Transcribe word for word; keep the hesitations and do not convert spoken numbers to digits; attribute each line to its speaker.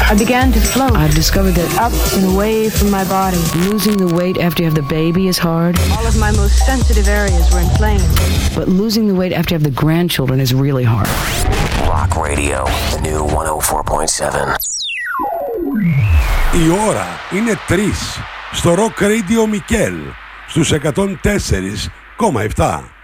Speaker 1: I began to float.
Speaker 2: I've discovered that
Speaker 1: up and away from my body.
Speaker 2: Losing the weight after you have the baby is hard.
Speaker 1: All of my most sensitive areas were inflamed.
Speaker 2: But losing the weight after you have the grandchildren is really hard.
Speaker 3: Rock Radio, the new one oh four point seven.
Speaker 4: Η ώρα είναι τρεις στο Rock Radio Μικέλ στους εκατόν τέσσερα κόμμα επτά.